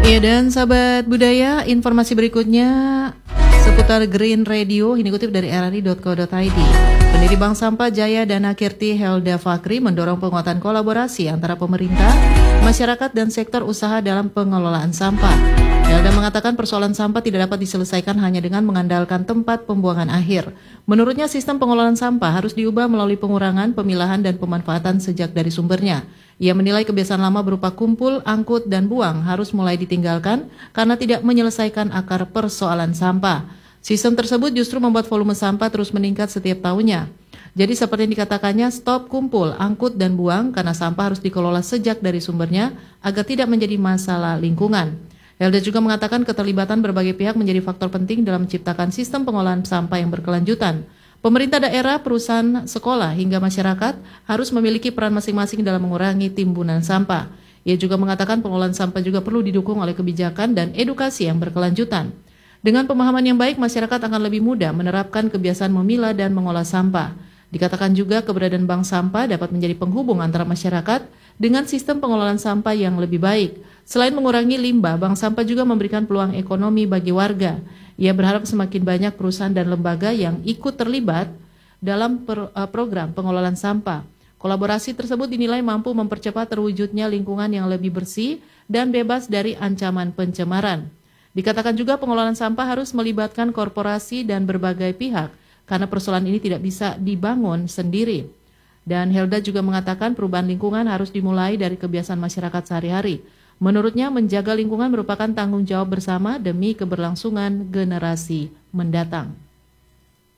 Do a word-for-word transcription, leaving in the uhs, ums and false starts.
Ya, dan sahabat budaya, informasi berikutnya seputar Green Radio ini kutip dari r r i dot co dot i d. Pendiri Bank Sampah Jaya Dana Kirti Helda Fakri mendorong penguatan kolaborasi antara pemerintah, masyarakat dan sektor usaha dalam pengelolaan sampah. Helda mengatakan persoalan sampah tidak dapat diselesaikan hanya dengan mengandalkan tempat pembuangan akhir. Menurutnya sistem pengelolaan sampah harus diubah melalui pengurangan, pemilahan dan pemanfaatan sejak dari sumbernya. Ia menilai kebiasaan lama berupa kumpul, angkut, dan buang harus mulai ditinggalkan karena tidak menyelesaikan akar persoalan sampah. Sistem tersebut justru membuat volume sampah terus meningkat setiap tahunnya. Jadi seperti yang dikatakannya, stop kumpul, angkut, dan buang karena sampah harus dikelola sejak dari sumbernya agar tidak menjadi masalah lingkungan. Helda juga mengatakan keterlibatan berbagai pihak menjadi faktor penting dalam menciptakan sistem pengolahan sampah yang berkelanjutan. Pemerintah daerah, perusahaan, sekolah, hingga masyarakat harus memiliki peran masing-masing dalam mengurangi timbunan sampah. Ia juga mengatakan pengolahan sampah juga perlu didukung oleh kebijakan dan edukasi yang berkelanjutan. Dengan pemahaman yang baik, masyarakat akan lebih mudah menerapkan kebiasaan memilah dan mengolah sampah. Dikatakan juga keberadaan bank sampah dapat menjadi penghubung antara masyarakat dengan sistem pengelolaan sampah yang lebih baik. Selain mengurangi limbah, bank sampah juga memberikan peluang ekonomi bagi warga. Ia berharap semakin banyak perusahaan dan lembaga yang ikut terlibat dalam per, uh, program pengelolaan sampah. Kolaborasi tersebut dinilai mampu mempercepat terwujudnya lingkungan yang lebih bersih dan bebas dari ancaman pencemaran. Dikatakan juga pengelolaan sampah harus melibatkan korporasi dan berbagai pihak karena persoalan ini tidak bisa dibangun sendiri. Dan Helda juga mengatakan perubahan lingkungan harus dimulai dari kebiasaan masyarakat sehari-hari. Menurutnya, menjaga lingkungan merupakan tanggung jawab bersama demi keberlangsungan generasi mendatang.